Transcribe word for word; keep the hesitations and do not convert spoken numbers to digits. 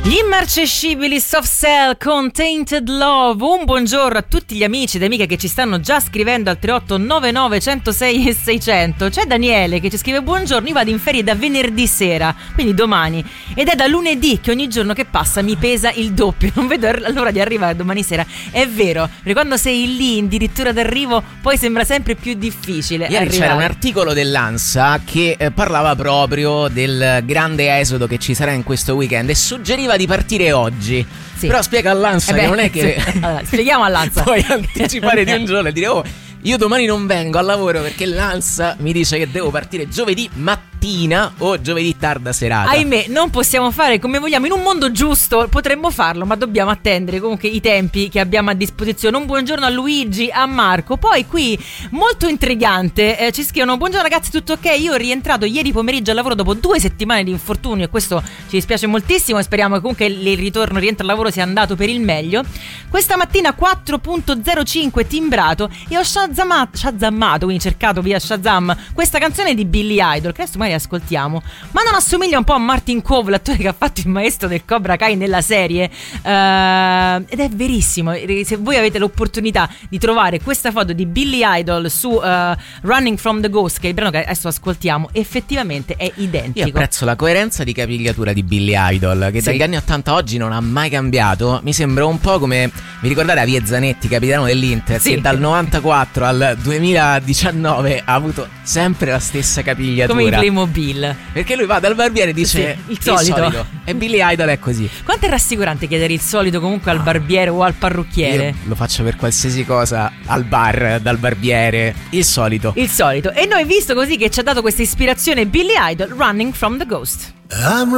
Gli immarcescibili Soft Cell con Tainted Love. Un buongiorno a tutti gli amici ed amiche che ci stanno già scrivendo al tre otto nove nove uno zero sei e seicento. C'è Daniele che ci scrive: buongiorno, io vado in ferie da venerdì sera, quindi domani, ed è da lunedì che ogni giorno che passa mi pesa il doppio. Non vedo l'ora di arrivare domani sera. È vero, perché quando sei lì addirittura d'arrivo poi sembra sempre più difficile. Ieri arrivare. C'era un articolo dell'ANSA che eh, parlava proprio del grande esodo che ci sarà in questo weekend e suggeriva di partire oggi. Sì. Però spiega all'ANSA eh beh, che non è che sì. Allora, spieghiamo all'ANSA. Puoi anticipare di un giorno e dire: oh, io domani non vengo al lavoro perché l'ANSA mi dice che devo partire giovedì mattina o giovedì tarda serata. Ahimè, non possiamo fare come vogliamo. In un mondo giusto potremmo farlo, ma dobbiamo attendere comunque i tempi che abbiamo a disposizione. Un buongiorno a Luigi, a Marco. Poi qui, molto intrigante, eh, ci scrivono: buongiorno ragazzi, tutto ok? Io ho rientrato ieri pomeriggio al lavoro dopo due settimane di infortunio e questo ci dispiace moltissimo e speriamo che comunque il ritorno, rientro al lavoro sia andato per il meglio. Questa mattina quattro punto zero cinque timbrato e ho shazamato, shazamato, quindi cercato via Shazam, questa canzone di Billy Idol, che adesso magari ascoltiamo, ma non assomiglia un po' a Martin Kove, l'attore che ha fatto il maestro del Cobra Kai nella serie? Uh, ed è verissimo. Se voi avete l'opportunità di trovare questa foto di Billy Idol su uh, Running from the Ghost, che è il brano che adesso ascoltiamo, effettivamente è identico. Io apprezzo la coerenza di capigliatura di Billy Idol, che sì, dagli anni ottanta a oggi non ha mai cambiato. Mi sembra un po' come, vi ricordate Avie Zanetti, capitano dell'Inter, sì, che dal novantaquattro al duemiladiciannove ha avuto sempre la stessa capigliatura, come i Playmobil, perché lui va dal barbiere e dice sì, il, solito. il solito e Billy Idol è così. Quanto è rassicurante chiedere il solito comunque al barbiere o al parrucchiere. Io lo faccio per qualsiasi cosa, al bar, dal barbiere, il solito il solito. E noi, visto così che ci ha dato questa ispirazione Billy Idol, Running from the Ghost. I'm